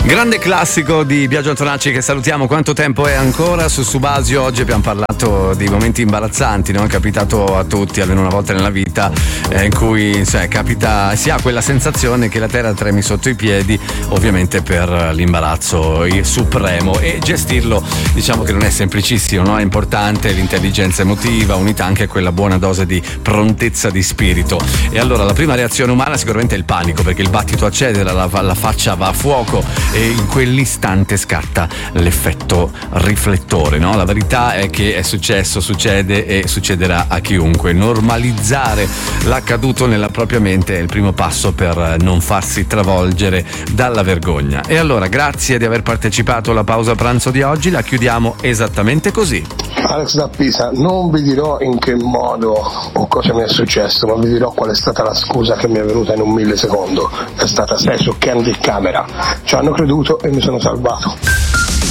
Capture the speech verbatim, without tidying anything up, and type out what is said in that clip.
Grande classico di Biagio Antonacci, che salutiamo. Quanto tempo è ancora su Subasio? Oggi abbiamo parlato di momenti imbarazzanti, no? È capitato a tutti almeno una volta nella vita eh, in cui cioè, capita, si ha quella sensazione che la terra tremi sotto i piedi, ovviamente per l'imbarazzo supremo, e gestirlo diciamo che non è semplicissimo, no? È importante l'intelligenza emotiva, unita anche a quella buona dose di prontezza di spirito. E allora la prima reazione umana sicuramente è il panico, perché il battito accelera, la, la faccia va a fuoco e in quell'istante scatta l'effetto riflettore, no? La verità è che è successo, succede e succederà a chiunque. Normalizzare l'accaduto nella propria mente è il primo passo per non farsi travolgere dalla vergogna. E allora, grazie di aver partecipato alla pausa pranzo di oggi, la chiudiamo esattamente così. Alex da Pisa, non vi dirò in che modo o cosa mi è successo, ma vi dirò qual è stata la scusa che mi è venuta in un millisecondo. È stata: sei su candid camera. Ci hanno creduto e mi sono salvato.